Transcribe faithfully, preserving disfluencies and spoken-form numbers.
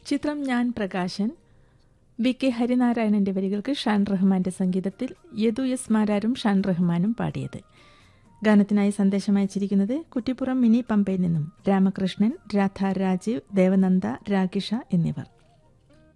ചിത്രം ഞാൻ Prakashan. V K ഹരിനാരായണന്റെ വരികൾക്ക് ഷാൻ റഹ്മാന്റെ സംഗീതത്തിൽ യദു എസ് മാരാരും ഷാൻ റഹ്മാനും പാടിയത്. ഗാനത്തിനായി സന്ദേശം അയച്ചിരിക്കുന്നത് കുറ്റിപ്പുറം മിനി പമ്പയിൽ നിന്നും രാമകൃഷ്ണൻ, രാധ രാജീവ്, ദേവനന്ദ, രാഗിഷ എന്നിവർ.